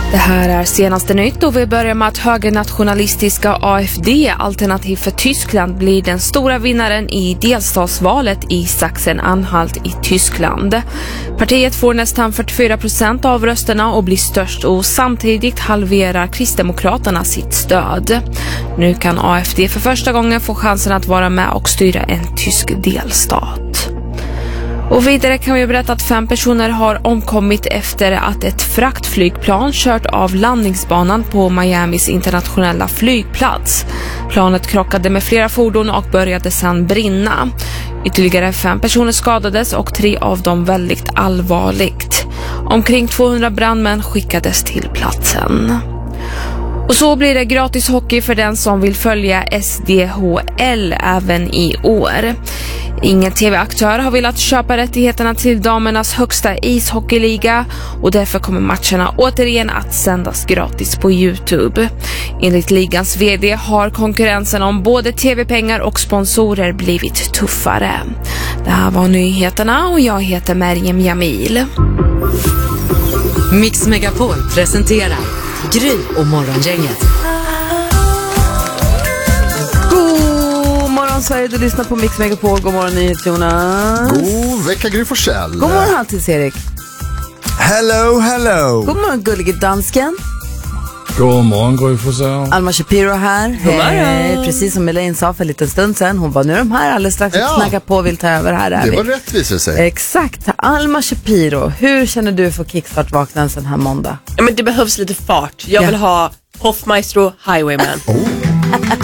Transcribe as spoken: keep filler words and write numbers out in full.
Det här är senaste nytt och vi börjar med att högernationalistiska A F D, Alternativ för Tyskland, blir den stora vinnaren i delstatsvalet i Sachsen-Anhalt i Tyskland. Partiet får nästan fyrtiofyra procent av rösterna och blir störst, och samtidigt halverar Kristdemokraterna sitt stöd. Nu kan A F D för första gången få chansen att vara med och styra en tysk delstat. Och vidare kan vi berätta att fem personer har omkommit efter att ett fraktflygplan kört av landningsbanan på Miamis internationella flygplats. Planet krockade med flera fordon och började sedan brinna. Ytterligare fem personer skadades och tre av dem väldigt allvarligt. Omkring tvåhundra brandmän skickades till platsen. Och så blir det gratis hockey för den som vill följa S D H L även i år. Ingen tv-aktör har velat köpa rättigheterna till damernas högsta ishockeyliga, och därför kommer matcherna återigen att sändas gratis på YouTube. Enligt ligans vd har konkurrensen om både tv-pengar och sponsorer blivit tuffare. Det här var nyheterna och jag heter Merjem Jamil. Mix Megapol presenterar Gry och Morgongänget. God morgon Sverige, du lyssnar på Mix Megapol. God morgon nyhet Jonas. God vecka Gry Forssell. God morgon Halvtids Erik. Hello, hello. God morgon gullige dansken. God morgon Gry Forssell. Alma Shapiro här. Hej. Precis som Elaine sa för en liten stund sedan. Hon var nu de här alldeles strax att Ja. snacka på och vill ta över här. Är Det vi. var rätt visar sig. Exakt. Alma Shapiro, hur känner du för kickstart-vaknansen här måndag? Ja, men det behövs lite fart. Jag Ja. vill ha Hoffmaestro Highwayman. Oh.